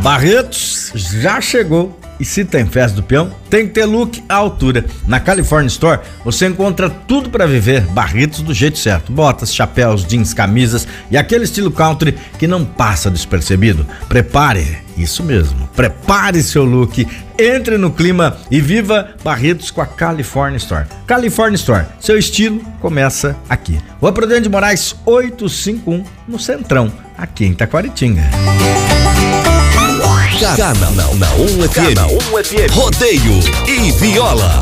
Barretos já chegou. E se tem festa do peão, tem que ter look à altura. Na California Store, você encontra tudo para viver Barretos do jeito certo. Botas, chapéus, jeans, camisas e aquele estilo country que não passa despercebido. Prepare, isso mesmo, prepare seu look, entre no clima e viva Barretos com a California Store. California Store, seu estilo começa aqui. Rua Prudente de Moraes 851, no Centrão, aqui em Taquaritinga. Canal 1 FM, Rodeio e Viola.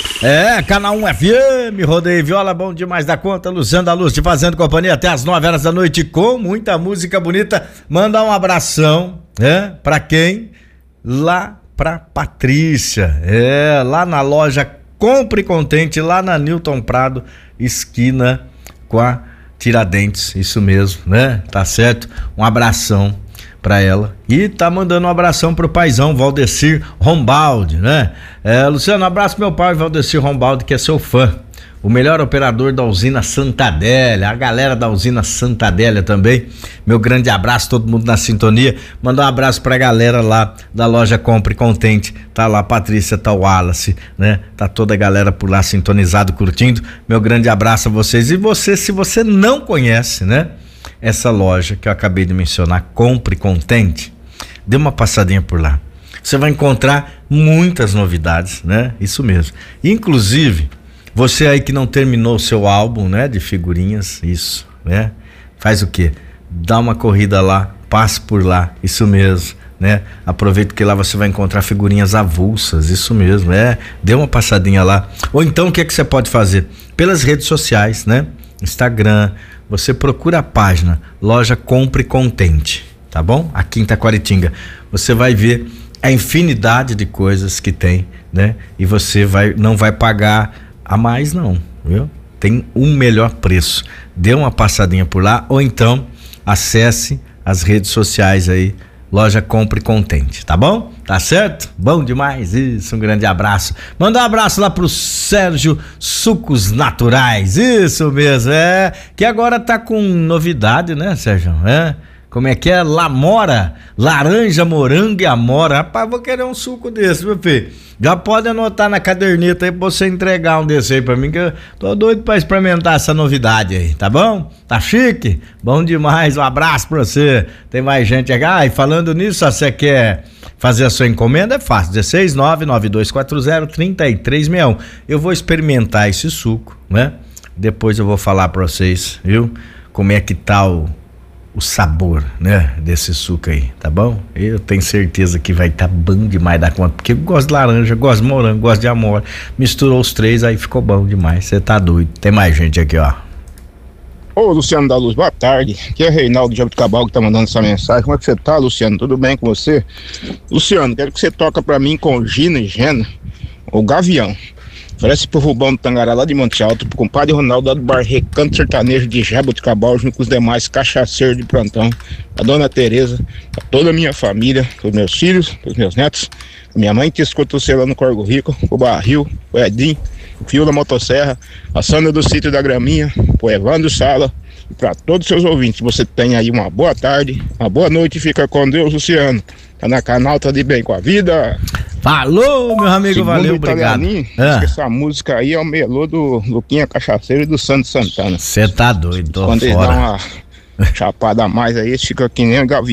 Canal 1 FM, Rodeio e Viola, bom demais da conta. Luciano da Luz te fazendo companhia até as 9 horas da noite com muita música bonita. Mandar um abração, pra quem? Lá pra Patrícia, lá na loja Compre Contente, lá na Newton Prado, esquina com a Tiradentes, isso mesmo, né? Tá certo? Um abração pra ela. E tá mandando um abração pro paizão Valdecir Rombaldi, né? Luciano, um abraço pro meu pai Valdecir Rombaldi, que é seu fã. O melhor operador da usina Santa Adélia, a galera da usina Santa Adélia também. Meu grande abraço, todo mundo na sintonia. Mandar um abraço pra galera lá da loja Compre Contente. Tá lá a Patrícia, tá o Wallace, né? Tá toda a galera por lá sintonizado, curtindo. Meu grande abraço a vocês. E você, se você não conhece, né? Essa loja que eu acabei de mencionar, Compre Contente, dê uma passadinha por lá. Você vai encontrar muitas novidades, né? Isso mesmo. Inclusive, você aí que não terminou o seu álbum, né? De figurinhas, isso, né? Faz o quê? Dá uma corrida lá, passe por lá, isso mesmo, né? Aproveita que lá você vai encontrar figurinhas avulsas, isso mesmo, dê uma passadinha lá. Ou então, o que é que você pode fazer? Pelas redes sociais, né? Instagram, você procura a página Loja Compre Contente, tá bom? Aqui em Taquaritinga. Você vai ver a infinidade de coisas que tem, né? E você não vai pagar a mais não, viu? Tem um melhor preço. Dê uma passadinha por lá ou então acesse as redes sociais aí, Loja Compre Contente, tá bom? Tá certo? Bom demais, isso, um grande abraço. Manda um abraço lá pro Sérgio Sucos Naturais, isso mesmo, que agora tá com novidade, né, Sérgio? Como é que é? Lamora, laranja, morango e amora. Rapaz, vou querer um suco desse, meu filho. Já pode anotar na caderneta aí pra você entregar um desse aí pra mim, que eu tô doido pra experimentar essa novidade aí, tá bom? Tá chique? Bom demais, um abraço pra você. Tem mais gente aqui. E falando nisso, se você quer fazer a sua encomenda, é fácil, 16992403361. Eu vou experimentar esse suco, né? Depois eu vou falar pra vocês, viu? Como é que tá o sabor, né, desse suco aí, tá bom? Eu tenho certeza que vai estar bom demais da conta, porque eu gosto de laranja, gosto de morango, gosto de amora, misturou os três, aí ficou bom demais, você tá doido. Tem mais gente aqui, ó. Ô, Luciano da Luz, boa tarde, aqui é Reinaldo de Jabuticabal que tá mandando essa mensagem. Como é que você tá, Luciano? Tudo bem com você? Luciano, quero que você toca pra mim com Gina e Gena, o Gavião. Oferece pro Rubão do Tangará lá de Monte Alto, pro compadre Ronaldo lá do Bar Recanto Sertanejo de Jabuticabal, junto com os demais cachaceiros de plantão, a dona Tereza, a toda a minha família, os meus filhos, os meus netos, a minha mãe que escuta você lá no Corgo Rico, o Barril, o Edinho, o Fio da Motosserra, a Sandra do Sítio da Graminha, o Evandro Sala, e para todos os seus ouvintes, você tem aí uma boa tarde, uma boa noite, fica com Deus, Luciano. Tá na canal, tá de bem com a vida. Falou, meu amigo, segundo valeu, obrigado. Essa música aí é o melô do Luquinha Cachaceiro e do Santo Santana. Você tá doido, quando eles dão uma chapada a mais aí, eles ficam que nem um gavião.